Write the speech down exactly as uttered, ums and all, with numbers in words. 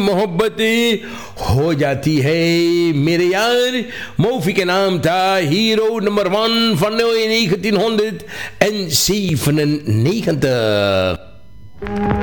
मोहब्बत हो जाती है मेरे यार. Mofi के नाम था hero number one van negentienhonderdzevenennegentig.